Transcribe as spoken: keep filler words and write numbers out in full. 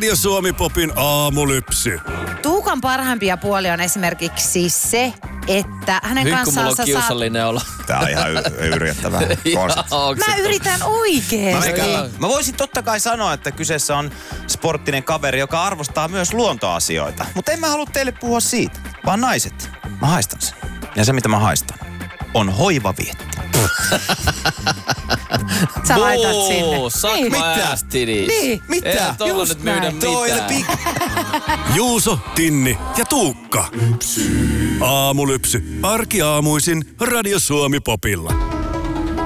Radio Suomi Popin aamulypsy. Tuukan parhaimpia puolia on esimerkiksi se, että hänen Nyt kun kanssaan mulla on sä kiusallinen saat... olo. Tää on ihan y- yrjettävää. Mä yritän oikeesti. Mä, mä voisin totta kai sanoa, että kyseessä on sporttinen kaveri, joka arvostaa myös luontoasioita. Mutta en mä halua teille puhua siitä, vaan naiset. Mä haistan sen. Ja se, mitä mä haistan, on hoivavietti. Sä laitat sinne. Suck Niin. my Mitä? ass titties. Niin. Mitä? Eihän tuolla Just nyt myydä näin. Toi mitään. pik- Juuso, Tinni ja Tuukka. Aamulypsy. Arkiaamuisin Radio Suomi Popilla.